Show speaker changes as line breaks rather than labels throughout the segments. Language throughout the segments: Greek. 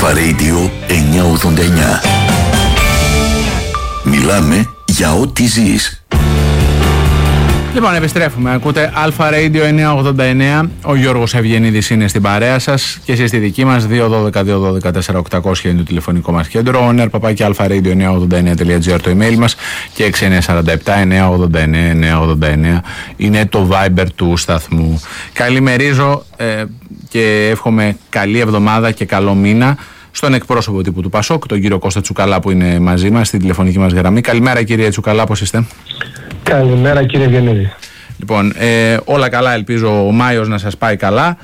Αλφα Radio 989. Μιλάμε για ό,τι ζεις.
Λοιπόν, επιστρέφουμε. Ακούτε Αλφα Radio 989. Ο Γιώργος Ευγενίδης είναι στην παρέα σας και εσείς στη δική μας. 212-212-4800 είναι το τηλεφωνικό μας κέντρο. Ο nerpapaki-alpharadio989.gr το email μας και 6947-989-989 είναι το Viber του σταθμού. Καλημερίζω και εύχομαι καλή εβδομάδα και καλό μήνα στον εκπρόσωπο τύπου του Πασόκ, τον κύριο Κώστα Τσουκαλά, που είναι μαζί μας στην τηλεφωνική μας γραμμή. Καλημέρα, κύριε Τσουκαλά, πώς είστε?
Καλημέρα, κύριε Ευγενίδη.
Λοιπόν, όλα καλά, ελπίζω ο Μάιος να σας πάει καλά.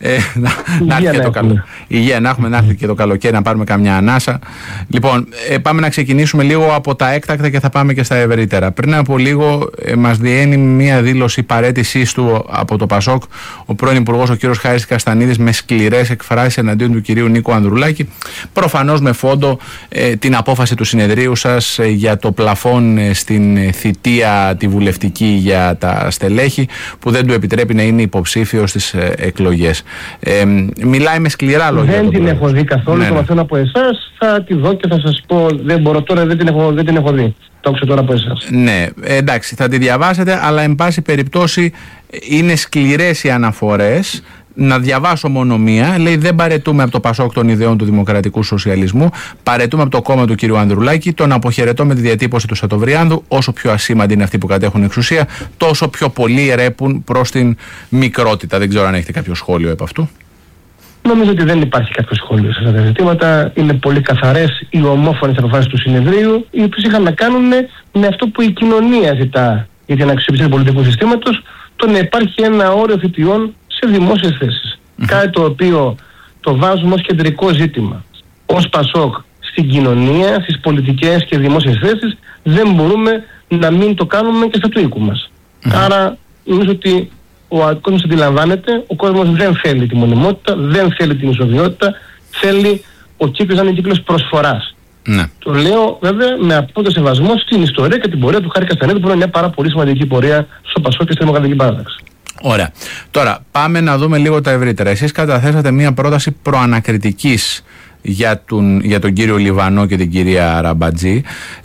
Να έρθει και το καλό. Υγεία να έχουμε, να έρθει και το καλοκαίρι, να πάρουμε καμιά ανάσα. Λοιπόν, πάμε να ξεκινήσουμε λίγο από τα έκτακτα και θα πάμε και στα ευρύτερα. Πριν από λίγο μας διένει μια δήλωση παραίτησής του από το Πασόκ ο πρώην Υπουργός, ο κύριος Χάρης Καστανίδης, με σκληρές εκφράσεις εναντίον του κυρίου Νίκου Ανδρουλάκη. Προφανώς με φόντο την απόφαση του συνεδρίου σας για το πλαφόν στην θητεία τη βουλευτική για τα στελέχη, που δεν του επιτρέπει να είναι υποψήφιος στις εκλογές. Μιλάει με σκληρά λόγια.
Δεν την έχω δει καθόλου. Το μαθαίνω από εσάς. Θα τη δω και θα σας πω. Δεν μπορώ τώρα, δεν την έχω δει. Το άκουσα τώρα από εσάς.
Ναι, εντάξει, θα τη διαβάσετε, αλλά εν πάση περιπτώσει είναι σκληρές οι αναφορές. Να διαβάσω μόνο μία. Λέει: δεν παρετούμε από το Πασόκ των ιδεών του δημοκρατικού σοσιαλισμού. Παρετούμε από το κόμμα του κ. Ανδρουλάκη. Τον αποχαιρετώ με τη διατύπωση του Σατοβριάνδου. Όσο πιο ασήμαντοι είναι αυτοί που κατέχουν εξουσία, τόσο πιο πολύ ρέπουν προς την μικρότητα. Δεν ξέρω αν έχετε κάποιο σχόλιο επ' αυτού.
Νομίζω ότι δεν υπάρχει κάποιο σχόλιο σε αυτά τα ζητήματα. Είναι πολύ καθαρές οι ομόφωνες αποφάσεις του συνεδρίου, οι οποίες είχαν να κάνουν με αυτό που η κοινωνία ζητά για την αξιοπιστία του πολιτικού συστήματος, το να υπάρχει ένα όριο θητιών σε δημόσιες θέσεις. Κάτι το οποίο το βάζουμε ως κεντρικό ζήτημα. Ως Πασόκ στην κοινωνία, στις πολιτικές και δημόσιες θέσεις, δεν μπορούμε να μην το κάνουμε και στα του οίκου μας. Άρα νομίζω ότι ο κόσμος αντιλαμβάνεται, ο κόσμος δεν θέλει τη μονιμότητα, δεν θέλει την ισοβιότητα, θέλει ο κύκλος να είναι κύκλος προσφοράς.
Ναι.
Το λέω βέβαια με απόλυτο σεβασμό στην ιστορία και την πορεία του Χάρη Καστανίδη, που είναι μια πάρα πολύ σημαντική πορεία στο Πασόκ και στη Δημοκρατική Παράταξη.
Ωραία. Τώρα πάμε να δούμε λίγο τα ευρύτερα. Εσείς καταθέσατε μια πρόταση προανακριτικής για τον κύριο Λιβανό και την κυρία Ραμπατζή.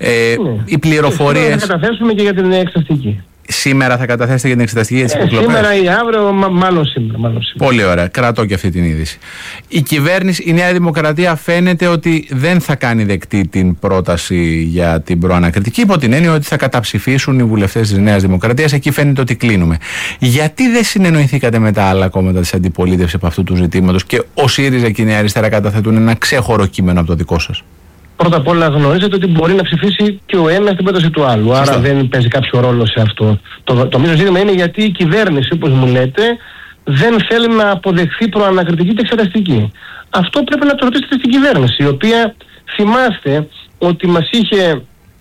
Οι πληροφορίες...
Θα καταθέσουμε και για την εξεταστική.
Σήμερα θα καταθέσετε για την εξεταστική για τις υποκλοπές.
Σήμερα ή αύριο, μάλλον σήμερα.
Πολύ ωραία. Κρατώ και αυτή την είδηση. Η κυβέρνηση, η Νέα Δημοκρατία, φαίνεται ότι δεν θα κάνει δεκτή την πρόταση για την προανακριτική, υπό την έννοια ότι θα καταψηφίσουν οι βουλευτές της Νέας Δημοκρατίας. Εκεί φαίνεται ότι κλείνουμε. Γιατί δεν συνεννοηθήκατε με τα άλλα κόμματα της αντιπολίτευσης από αυτού του ζητήματος και ο ΣΥΡΙΖΑ και η Νέα Αριστερά καταθέτουν ένα ξέχωρο κείμενο από το δικό σας?
Πρώτα απ' όλα γνωρίζετε ότι μπορεί να ψηφίσει και ο ένας την πρόταση του άλλου. Άρα δεν παίζει κάποιο ρόλο σε αυτό. Το μείζον ζήτημα είναι γιατί η κυβέρνηση, όπως μου λέτε, δεν θέλει να αποδεχθεί προανακριτική και εξεταστική. Αυτό πρέπει να το ρωτήσετε στην κυβέρνηση, η οποία θυμάστε ότι μας είχε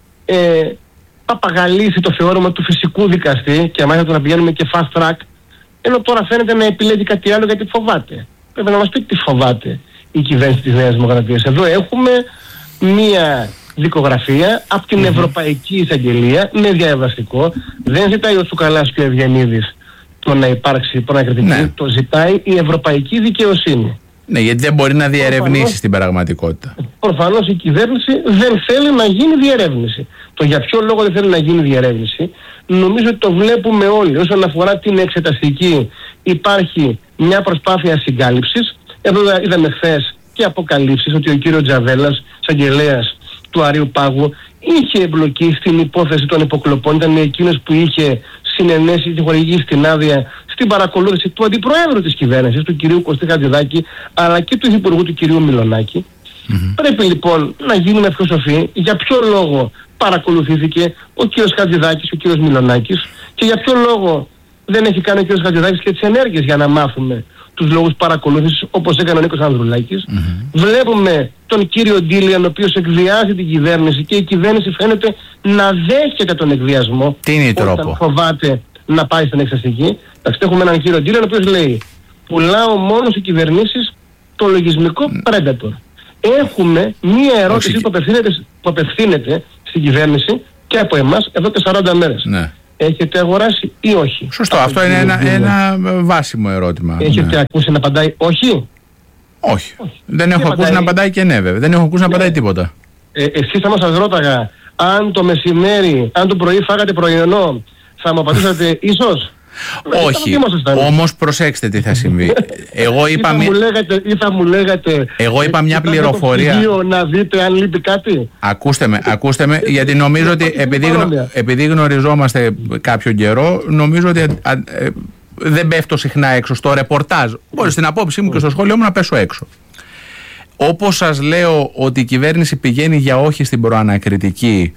παπαγαλίσει το θεώρημα του φυσικού δικαστή και μάλιστα να πηγαίνουμε και fast track, ενώ τώρα φαίνεται να επιλέγει κάτι άλλο γιατί φοβάται. Πρέπει να μας πει τι φοβάται η κυβέρνηση της Νέας Δημοκρατίας. Εδώ έχουμε μία δικογραφία από την Ευρωπαϊκή Εισαγγελία με διαβαστικό. Δεν ζητάει ο Τσουκαλάς και ο Ευγενίδης το να υπάρξει προανακριτική, το ζητάει η Ευρωπαϊκή Δικαιοσύνη.
Ναι, γιατί δεν μπορεί να διερευνήσει στην πραγματικότητα.
Προφανώς η κυβέρνηση δεν θέλει να γίνει διερεύνηση. Το για ποιο λόγο δεν θέλει να γίνει διερεύνηση, νομίζω ότι το βλέπουμε όλοι. Όσον αφορά την εξεταστική, υπάρχει μια προσπάθεια συγκάλυψης. Εδώ είδαμε χθες και αποκαλύψεις ότι ο κύριος Τζαβέλας, εισαγγελέας του Αρείου Πάγου, είχε εμπλοκή στην υπόθεση των υποκλοπών. Ήταν εκείνος που είχε συνενέσει και χορηγήσει την άδεια στην παρακολούθηση του αντιπροέδρου της κυβέρνησης, του κυρίου Κωστή Χατζηδάκη, αλλά και του υπουργού του κυρίου Μιλονάκη. Πρέπει λοιπόν να γίνουμε πιο σοφοί για ποιο λόγο παρακολουθήθηκε ο κύριος Χατζηδάκης, ο κύριος Μιλονάκης, και για ποιο λόγο δεν έχει κάνει ο κύριος Χατζηδάκης και τις ενέργειες για να μάθουμε τους λόγους παρακολούθησης, όπως έκανε ο Νίκος Ανδρουλάκης. Βλέπουμε τον κύριο Ντίλιαν, ο οποίος εκβιάζει την κυβέρνηση και η κυβέρνηση φαίνεται να δέχεται τον εκβιασμό.
Τι είναι η τρόπο?
Όταν φοβάται να πάει στην εξαστική. Έχουμε έναν κύριο Ντίλιαν, ο οποίος λέει: πουλάω μόνο σε κυβερνήσεις το λογισμικό Predator. Έχουμε μία ερώτηση που απευθύνεται στην κυβέρνηση και από εμάς εδώ και 40 μέρες.
Ναι.
Έχετε αγοράσει ή όχι?
Σωστό, αυτό είναι ένα βάσιμο ερώτημα.
Έχετε ακούσει να απαντάει όχι?
Όχι. Δεν έχω ακούσει να απαντάει και ναι, βέβαια. Δεν έχω ακούσει να απαντάει τίποτα.
Εσείς άμα σας ρώταγα αν το μεσημέρι, αν το πρωί φάγατε πρωινό, θα μου απαντήσατε ίσως?
Όχι, όμως προσέξτε τι θα συμβεί. Εγώ είπα
θα μου λέγατε
εγώ είπα μια πληροφορία.
Να δείτε αν λείπει κάτι.
Ακούστε με, γιατί νομίζω ότι επειδή γνωριζόμαστε κάποιο καιρό, νομίζω ότι δεν πέφτω συχνά έξω στο ρεπορτάζ. Μπορεί στην απόψη μου και στο σχόλιο μου να πέσω έξω. Όπως σας λέω ότι η κυβέρνηση πηγαίνει για όχι στην προανακριτική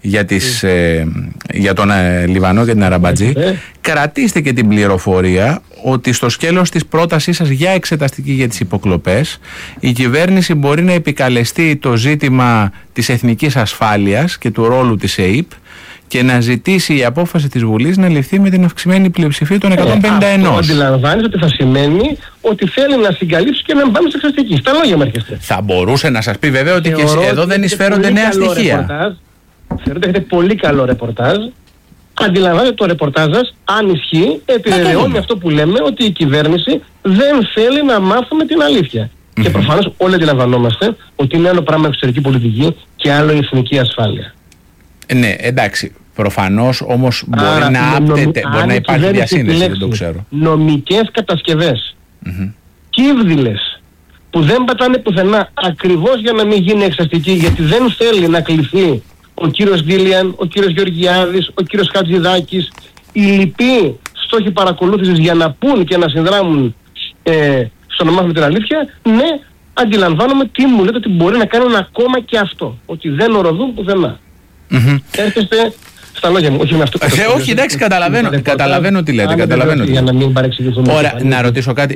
για τον Λιβανό και την Αραμπατζή, κρατήστε και την πληροφορία ότι στο σκέλος της πρότασής σας για εξεταστική για τις υποκλοπές, η κυβέρνηση μπορεί να επικαλεστεί το ζήτημα της εθνικής ασφάλειας και του ρόλου της ΕΕΠ και να ζητήσει η απόφαση της Βουλής να ληφθεί με την αυξημένη πλειοψηφία των 151.
Αυτό αντιλαμβάνεις ότι θα σημαίνει ότι θέλει να συγκαλύψει και να πάμε σε εξεταστική. Στα λόγια μου έρχεστε.
Θα μπορούσε να σας πει βέβαια ότι και εδώ δεν εισφέρονται νέα στοιχεία.
Θεωρώ ότι έχετε πολύ καλό ρεπορτάζ. Αντιλαμβάνετε το ρεπορτάζ σας, αν ισχύει, επιβεβαιώνει αυτό που λέμε, ότι η κυβέρνηση δεν θέλει να μάθουμε την αλήθεια. Και προφανώς όλοι αντιλαμβανόμαστε ότι είναι άλλο πράγμα εξωτερική πολιτική και άλλο η εθνική ασφάλεια.
Ναι, εντάξει. Προφανώς όμως μπορεί να υπάρχει διασύνδεση, δεν το ξέρω.
Νομικές κατασκευές, κύβδηλες, που δεν πατάνε πουθενά, ακριβώς για να μην γίνει εξεταστική, γιατί δεν θέλει να κληθεί ο κύριος Γκίλιαν, ο κύριος Γεωργιάδης, ο κύριος Χατζηδάκης, οι λοιποί στόχοι παρακολούθησης για να πούν και να συνδράμουν στο να μάθουμε την αλήθεια. Ναι, αντιλαμβάνομαι τι μου λέτε ότι μπορεί να κάνουν ακόμα και αυτό, ότι δεν οροδούν πουθενά. Έρχεστε στα λόγια μου, όχι με αυτό.
Όχι, εντάξει, καταλαβαίνω τι λέτε.
Για να μην παρεξηγηθούμε.
Ωραία, να ρωτήσω κάτι.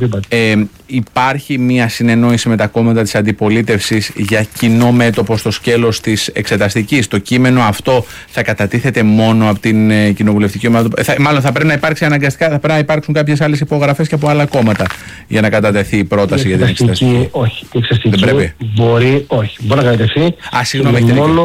Υπάρχει μια συνεννόηση με τα κόμματα της αντιπολίτευσης για κοινό μέτωπο στο σκέλος της εξεταστικής? Το κείμενο αυτό θα κατατίθεται μόνο από την κοινοβουλευτική ομάδα? Μάλλον θα πρέπει να υπάρξει αναγκαστικά, θα πρέπει να υπάρξουν κάποιες άλλες υπογραφές και από άλλα κόμματα για να κατατεθεί η πρόταση για την εξεταστική.
Όχι, η εξεταστική μπορεί να κατατεθεί.
Συγγνώμη,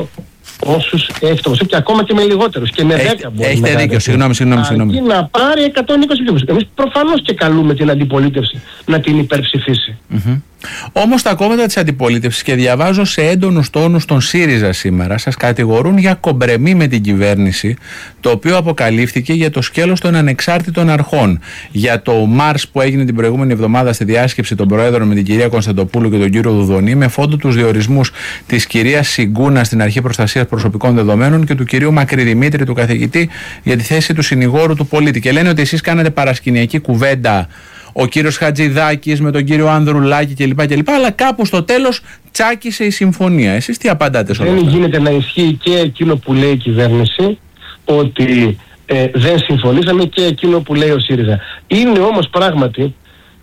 όσους έχει το ποσό και ακόμα και με λιγότερους και με 10 μπορεί.
Έχετε δίκιο, συγγνώμη.
Αρκεί να πάρει 120 ψήφους. Εμείς προφανώς και καλούμε την αντιπολίτευση να την υπερψηφίσει.
Όμως τα κόμματα της αντιπολίτευσης, και διαβάζω σε έντονους τόνους τον ΣΥΡΙΖΑ σήμερα, σας κατηγορούν για κομπρεμί με την κυβέρνηση, το οποίο αποκαλύφθηκε για το σκέλος των ανεξάρτητων αρχών. Για το Μάρς που έγινε την προηγούμενη εβδομάδα στη διάσκεψη των Προέδρων με την κυρία Κωνσταντοπούλου και τον κύριο Δουδονή, με φόντο τους διορισμούς της κυρίας Σιγκούνα στην Αρχή Προστασίας Προσωπικών Δεδομένων και του κυρίου Μακρυδημήτρη, του καθηγητή, για τη θέση του συνηγόρου του πολίτη. Και λένε ότι εσείς κάνατε παρασκηνιακή κουβέντα, ο κύριος Χατζηδάκης με τον κύριο Ανδρουλάκη κλπ. Αλλά κάπου στο τέλος τσάκισε η συμφωνία. Εσείς τι απαντάτε σε όλα αυτά?
Δεν γίνεται να ισχύει και εκείνο που λέει η κυβέρνηση, ότι δεν συμφωνήσαμε, και εκείνο που λέει ο ΣΥΡΙΖΑ. Είναι όμως πράγματι,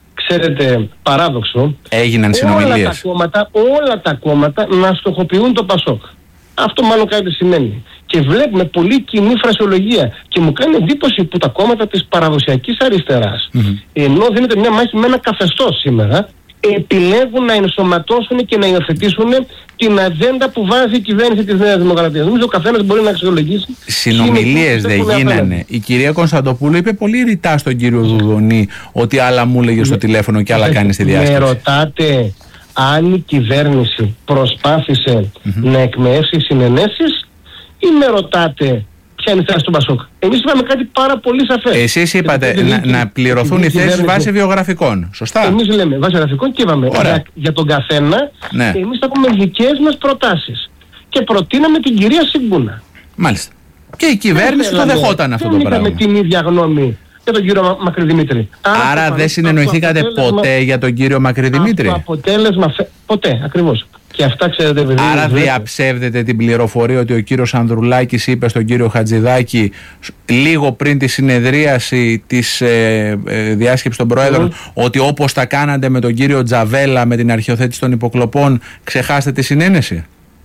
ξέρετε, παράδοξο,
έγιναν συνομιλίες,
όλα τα κόμματα να στοχοποιούν το ΠΑΣΟΚ. Αυτό μάλλον κάτι σημαίνει. Και βλέπουμε πολύ κοινή φρασιολογία. Και μου κάνει εντύπωση που τα κόμματα της παραδοσιακής αριστεράς, ενώ δίνεται μια μάχη με ένα καθεστώς σήμερα, επιλέγουν να ενσωματώσουν και να υιοθετήσουν την ατζέντα που βάζει η κυβέρνηση της Νέας Δημοκρατίας. Νομίζω ο καθένας μπορεί να αξιολογήσει.
Συνομιλίες δεν γίνανε. Η κυρία Κωνσταντοπούλου είπε πολύ ρητά στον κύριο Δουδονή ότι άλλα μου έλεγε στο τηλέφωνο και άλλα κάνει στη διάσκεψη.
Με ρωτάτε αν η κυβέρνηση προσπάθησε να εκμεεύσει συνενέσεις, ή με ρωτάτε ποια είναι η στάση του ΠΑΣΟΚ? Εμείς είπαμε κάτι πάρα πολύ σαφές.
Εσείς είπατε να πληρωθούν οι θέσεις βάσει βιογραφικών. Σωστά.
Εμείς λέμε βάσει βιογραφικών και είπαμε για τον καθένα, εμείς θα πούμε δικές μας προτάσεις. Και προτείναμε την κυρία Σιγκούνα.
Μάλιστα. Και η κυβέρνηση το δεχόταν αυτό το πράγμα.
Δεν είχαμε την ίδια γνώμη για τον κύριο Μακρυδημήτρη.
Άρα δεν συνεννοηθήκατε ποτέ για τον κύριο Μακρυδημήτρη?
Το αποτέλεσμα ποτέ, ακριβώς. Και αυτά, ξέρετε,
άρα διαψεύδεται την πληροφορία ότι ο κύριος Ανδρουλάκης είπε στον κύριο Χατζηδάκη λίγο πριν τη συνεδρίαση της διάσκεψης των Προέδρων ότι όπως τα κάνατε με τον κύριο Τζαβέλα με την αρχιοθέτηση των υποκλοπών, ξεχάστε τη συνένεση?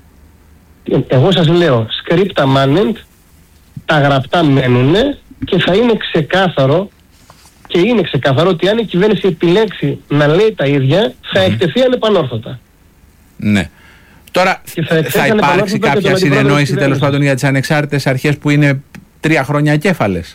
Εγώ σας λέω, scripta manent, τα γραπτά μένουνε, και θα είναι ξεκάθαρο, και είναι ξεκάθαρο, ότι αν η κυβέρνηση επιλέξει να λέει τα ίδια, θα εκτεθεί ανεπανόρθωτα.
Ναι. Τώρα θα υπάρξει κάποια συνεννόηση τέλος πάντων για τις ανεξάρτητες αρχές που είναι 3 χρόνια ακέφαλες?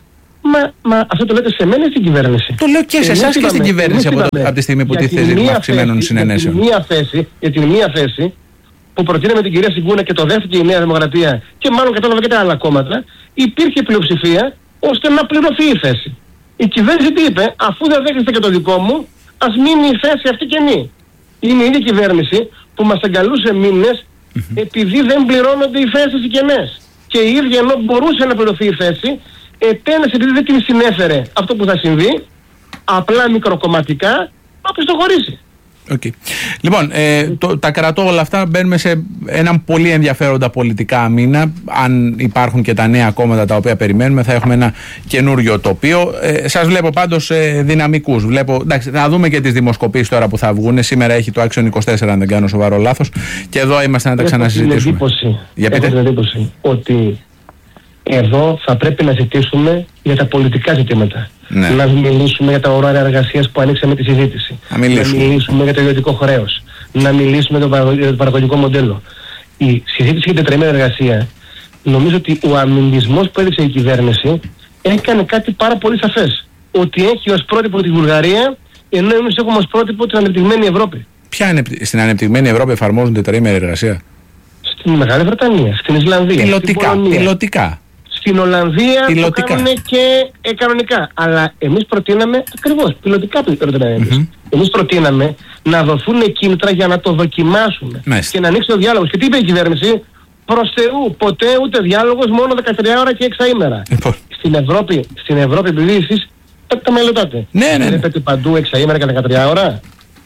Μα αυτό το λέτε σε μένα ή στην κυβέρνηση?
Το λέω και σε εσάς και στην κυβέρνηση από τη στιγμή που τίθεται ζήτημα αυξημένων συνενέσεων.
Για την μία θέση που προτείναμε την κυρία Συγκούνα και το δέχτηκε η Νέα Δημοκρατία και μάλλον κατάλαβα και τα άλλα κόμματα, υπήρχε πλειοψηφία ώστε να πληρωθεί η θέση. Η κυβέρνηση τι είπε? Αφού δεν δέχεστε και το δικό μου, ας μείνει η θέση αυτή κενή. Είναι η ίδια κυβέρνηση που μας εγκαλούσε μήνες επειδή δεν πληρώνονται οι θέσεις οι κενές. Και η ίδια ενώ μπορούσε να πληρωθεί η θέση, επένεσε επειδή δεν την συνέφερε αυτό που θα συμβεί, απλά μικροκομματικά, να πιστοχωρήσει.
Okay. Λοιπόν, τα κρατώ όλα αυτά. Μπαίνουμε σε έναν πολύ ενδιαφέροντα πολιτικά μήνα. Αν υπάρχουν και τα νέα κόμματα τα οποία περιμένουμε, θα έχουμε ένα καινούριο τοπίο. Σας βλέπω πάντως δυναμικούς. Εντάξει, θα δούμε και τις δημοσκοπήσεις τώρα που θα βγουν. Σήμερα έχει το Action 24, αν δεν κάνω σοβαρό λάθος. Και εδώ είμαστε να τα ξανασυζητήσουμε.
Έχω την εντύπωση ότι εδώ θα πρέπει να ζητήσουμε για τα πολιτικά ζητήματα. Ναι. Να μιλήσουμε για τα ωράρια εργασίας που ανοίξαμε τη συζήτηση. Να μιλήσουμε για το ιδιωτικό χρέος. Να μιλήσουμε για το παραγωγικό μοντέλο. Η συζήτηση για την τετραήμερη εργασία, νομίζω ότι ο αμυντισμός που έδειξε η κυβέρνηση έκανε κάτι πάρα πολύ σαφές. Ότι έχει ως πρότυπο τη Βουλγαρία, ενώ εμείς έχουμε ως πρότυπο την ανεπτυγμένη Ευρώπη.
Ποια είναι στην ανεπτυγμένη Ευρώπη εφαρμόζουν τετραήμερη εργασία?
Στην Μεγάλη Βρετανία, στην Ισλανδία.
Πιλωτικά.
Στην Ολλανδία το κάνουν και κανονικά. Αλλά εμείς προτείναμε, ακριβώς, πιλωτικά εμείς προτείναμε να δοθούν κίνητρα για να το δοκιμάσουμε. Και να ανοίξει ο διάλογος. Και τι είπε η κυβέρνηση? Προς Θεού, ποτέ ούτε διάλογος, μόνο 13 ώρα και 6 ημέρα. Στην Ευρώπη, επειδή εσείς τα μελετάτε.
Ναι.
Βλέπετε παντού 6 ημέρα και 13 ώρα.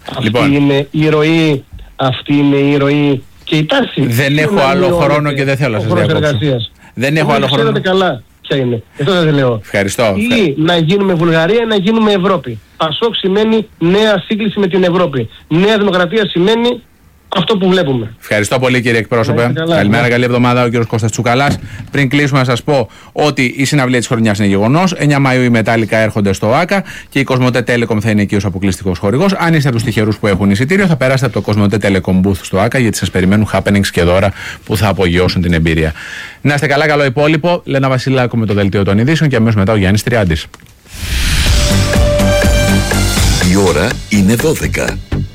Αυτή είναι η ροή και η τάση.
Δεν έχω άλλο χρόνο και δεν θέλω να σας διακόψω. Δεν έχω άλλο χρόνο.
Ξέρετε καλά ποια είναι. Αυτό σας λέω.
Ευχαριστώ.
Ή να γίνουμε Βουλγαρία ή να γίνουμε Ευρώπη. Πασόκ σημαίνει νέα σύγκληση με την Ευρώπη. Νέα Δημοκρατία σημαίνει αυτό που βλέπουμε.
Ευχαριστώ πολύ, κύριε εκπρόσωπε. Καλημέρα, καλή εβδομάδα. Ο κύριος Κώστας Τσουκαλάς. Πριν κλείσουμε, να σας πω ότι η συναυλία της χρονιάς είναι γεγονός. 9 Μαΐου οι Μετάλλικα έρχονται στο ΆΚΑ και η Κοσμοτέ Telecom θα είναι εκεί ως αποκλειστικός χορηγός. Αν είστε από τους τυχερούς που έχουν εισιτήριο, θα περάσετε από το Κοσμοτέ Telecom booth στο ΆΚΑ, γιατί σας περιμένουν happenings και δώρα που θα απογειώσουν την εμπειρία. Να είστε καλά, καλό υπόλοιπο. Λένα Βασιλάκου με το δελτίο των ειδήσεων και αμέσως μετά ο Γιάννης Τριάντης.
Η ώρα είναι 12.